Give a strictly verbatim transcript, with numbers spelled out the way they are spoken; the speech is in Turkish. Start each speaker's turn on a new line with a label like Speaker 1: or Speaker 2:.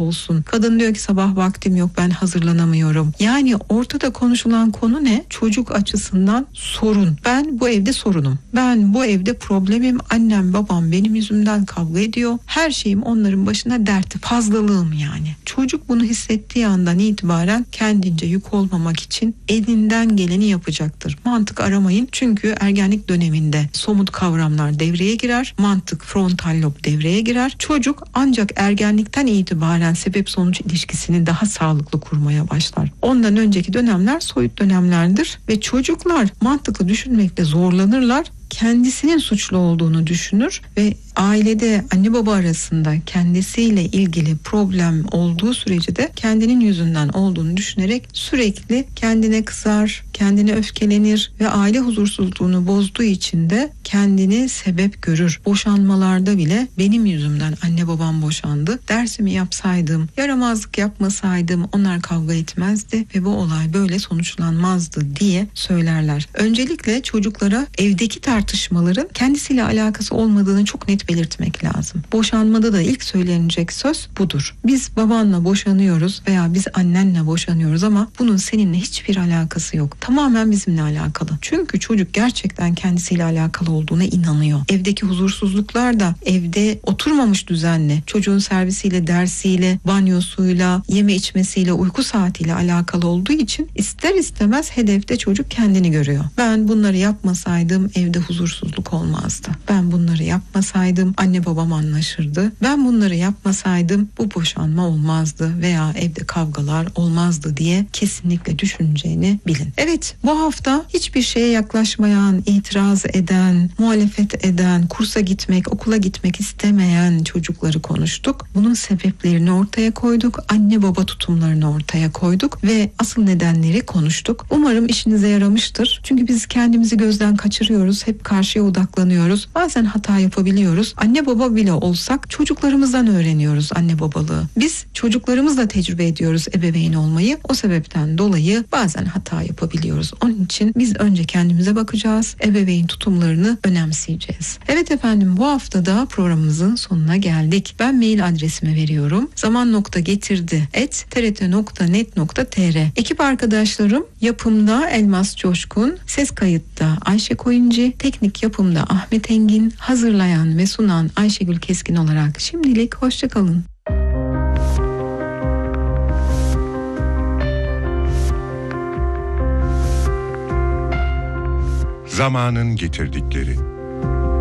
Speaker 1: olsun. Kadın diyor ki sabah vaktim yok, ben hazırlanamıyorum. Yani ortada konuşulan konu ne? Çocuk açısından sorun. Ben bu evde sorunum. Ben bu evde problemim. Annem babam benim yüzümden kavga ediyor. Her şeyim onların başına derti. Fazlalığım yani. Çocuk bunu hissettiği andan itibaren kendince yük olmamak için elinden geleni yapacaktır. Mantık aramayın. Çünkü ergenlik döneminde somut kavramlar devreye girer. Mantık, frontal lob devreye girer. Çocuk ancak ergenlikten itibaren sebep sonuç ilişkisini daha sağlıklı kurmaya başlar. Ondan önceki dönemler soyut dönemlerdir ve çocuklar mantıklı düşünmekte zorlanırlar. Kendisinin suçlu olduğunu düşünür ve ailede anne baba arasında kendisiyle ilgili problem olduğu sürece de kendinin yüzünden olduğunu düşünerek sürekli kendine kızar, kendine öfkelenir ve aile huzursuzluğunu bozduğu için de kendini sebep görür. Boşanmalarda bile benim yüzümden anne babam boşandı. Dersimi yapsaydım, yaramazlık yapmasaydım onlar kavga etmezdi ve bu olay böyle sonuçlanmazdı diye söylerler. Öncelikle çocuklara evdeki tartışmaların kendisiyle alakası olmadığını çok net belirtmek lazım. Boşanmada da ilk söylenecek söz budur. Biz babanla boşanıyoruz veya biz annenle boşanıyoruz ama bunun seninle hiçbir alakası yok. Tamamen bizimle alakalı. Çünkü çocuk gerçekten kendisiyle alakalı olduğuna inanıyor. Evdeki huzursuzluklar da evde oturmamış düzenle, çocuğun servisiyle, dersiyle, banyosuyla, yeme içmesiyle, uyku saatiyle alakalı olduğu için ister istemez hedefte çocuk kendini görüyor. Ben bunları yapmasaydım evde huzursuzluk olmazdı. Ben bunları yapmasaydım anne babam anlaşırdı. Ben bunları yapmasaydım bu boşanma olmazdı veya evde kavgalar olmazdı diye kesinlikle düşüneceğini bilin. Evet, bu hafta hiçbir şeye yaklaşmayan, itiraz eden, muhalefet eden, kursa gitmek, okula gitmek istemeyen çocukları konuştuk. Bunun sebeplerini ortaya koyduk. Anne baba tutumlarını ortaya koyduk ve asıl nedenleri konuştuk. Umarım işinize yaramıştır. Çünkü biz kendimizi gözden kaçırıyoruz. Hep karşıya odaklanıyoruz. Bazen hata yapabiliyoruz. Anne baba bile olsak çocuklarımızdan öğreniyoruz anne babalığı. Biz çocuklarımızla tecrübe ediyoruz ebeveyn olmayı. O sebepten dolayı bazen hata yapabiliyoruz. Onun için biz önce kendimize bakacağız. Ebeveyn tutumlarını önemseyeceğiz. Evet efendim, bu hafta da programımızın sonuna geldik. Ben mail adresimi veriyorum. zaman nokta getirdi et t r t nokta net nokta t r. Ekip arkadaşlarım yapımda Elmas Coşkun, ses kayıtta Ayşe Koyuncu, teknik yapımda Ahmet Engin, hazırlayan ve sunan Ayşegül Keskin olarak şimdilik hoşça kalın.
Speaker 2: Zamanın getirdikleri.